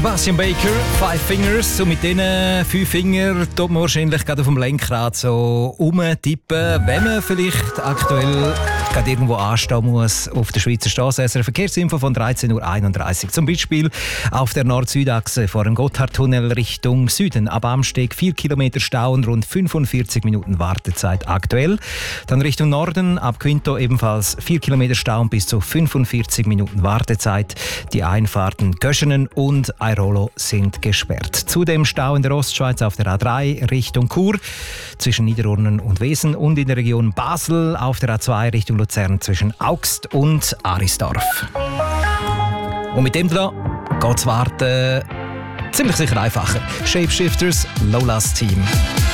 Sebastian Baker, Five Fingers. Und mit diesen 5 Fingern tut man wahrscheinlich gerade auf dem Lenkrad so rumtippen, wenn man vielleicht aktuell gerade irgendwo anstehen muss auf der Schweizer Straße. Also eine Verkehrsinfo von 13.31 Uhr. Zum Beispiel auf der Nord-Süd-Achse vor dem Gotthardtunnel Richtung Süden. Ab Amsteg 4 Kilometer Stau und rund 45 Minuten Wartezeit aktuell. Dann Richtung Norden ab Quinto ebenfalls 4 Kilometer Stau und bis zu 45 Minuten Wartezeit. Die Einfahrten Göschenen und Airolo sind gesperrt. Zudem Stau in der Ostschweiz auf der A3 Richtung Chur zwischen Niederurnen und Wesen und in der Region Basel auf der A2 Richtung Luzern zwischen Augst und Arisdorf. Und mit dem da geht's warten ziemlich sicher einfacher. Shapeshifters, Lolas Team.